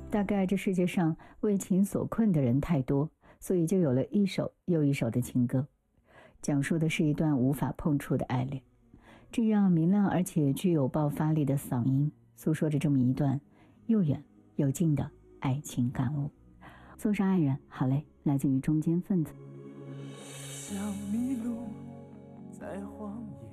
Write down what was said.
大概这世界上为情所困的人太多，所以就有了一首又一首的情歌，讲述的是一段无法碰触的爱恋。这样明亮而且具有爆发力的嗓音，诉说着这么一段又远又近的爱情感悟。送上爱人，好嘞，来自于中间分子。 像迷路在荒野，